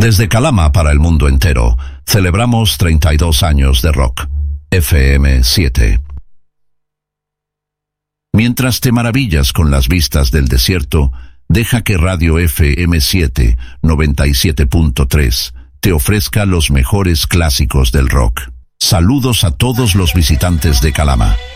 Desde Calama para el mundo entero, celebramos 32 años de rock. FM 7. Mientras te maravillas con las vistas del desierto, deja que Radio FM 7 97.3 te ofrezca los mejores clásicos del rock. Saludos a todos los visitantes de Calama.